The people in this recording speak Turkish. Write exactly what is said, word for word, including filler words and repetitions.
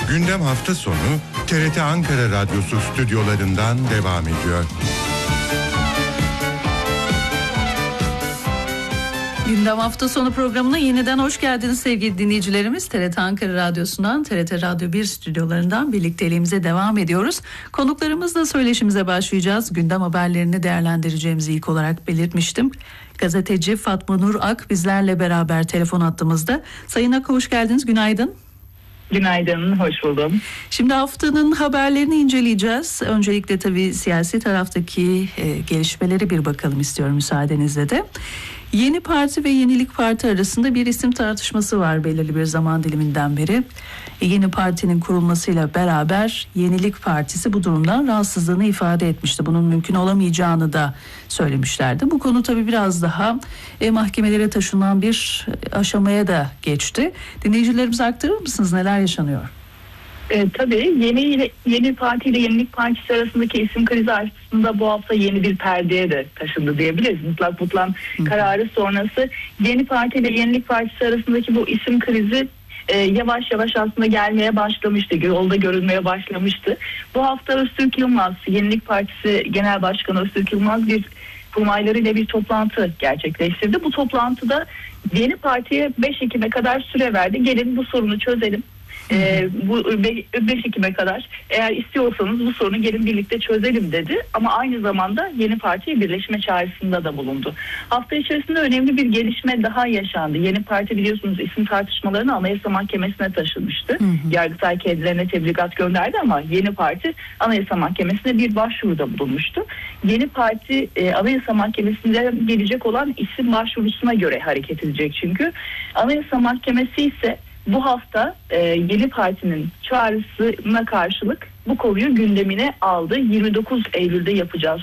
Gündem hafta sonu T R T Ankara Radyosu stüdyolarından devam ediyor. Gündem hafta sonu programına yeniden hoş geldiniz sevgili dinleyicilerimiz. T R T Ankara Radyosu'ndan, T R T Radyo bir stüdyolarından birlikteliğimize devam ediyoruz. Konuklarımızla söyleşimize başlayacağız. Gündem haberlerini değerlendireceğimizi ilk olarak belirtmiştim. Gazeteci Fatma Nur Ak bizlerle beraber telefon hattımızda. Sayın Ak, hoş geldiniz, günaydın. Günaydın, hoş buldum. Şimdi haftanın haberlerini inceleyeceğiz. Öncelikle tabii siyasi taraftaki e, gelişmeleri bir bakalım istiyorum müsaadenizle de. Yeni Parti ve Yenilik Parti arasında bir isim tartışması var belirli bir zaman diliminden beri. Yeni Parti'nin kurulmasıyla beraber Yenilik Partisi bu durumdan rahatsızlığını ifade etmişti. Bunun mümkün olamayacağını da söylemişlerdi. Bu konu tabii biraz daha e, mahkemelere taşınan bir aşamaya da geçti. Dinleyicilerimize aktarır mısınız, neler yaşanıyor? E, tabii yeni ile, yeni parti ile Yenilik Partisi arasındaki isim krizi aslında bu hafta yeni bir perdeye de taşındı diyebiliriz. Mutlak Mutlan kararı sonrası Yeni Parti ile Yenilik Partisi arasındaki bu isim krizi e, yavaş yavaş aslında gelmeye başlamıştı. Yolda görülmeye başlamıştı. Bu hafta Öztürk Yılmaz, Yenilik Partisi Genel Başkanı Öztürk Yılmaz bir kurmaylarıyla bir toplantı gerçekleştirdi. Bu toplantıda Yeni Parti'ye beş Ekim'e kadar süre verdi. Gelin bu sorunu çözelim. Ee, bu beş Ekim'e kadar eğer istiyorsanız bu sorunu gelin birlikte çözelim dedi, ama aynı zamanda Yeni Parti'ye birleşme çağrısında da bulundu. Hafta içerisinde önemli bir gelişme daha yaşandı. Yeni Parti biliyorsunuz isim tartışmalarını Anayasa Mahkemesi'ne taşımıştı. Hı hı. Yargıtay kendilerine tebligat gönderdi ama Yeni Parti Anayasa Mahkemesi'ne bir başvuruda bulunmuştu. Yeni Parti e, Anayasa Mahkemesi'nde gelecek olan isim başvurusuna göre hareket edecek çünkü. Anayasa Mahkemesi ise bu hafta e, Yeni Parti'nin çağrısına karşılık bu konuyu gündemine aldı. yirmi dokuz Eylül'de yapacağız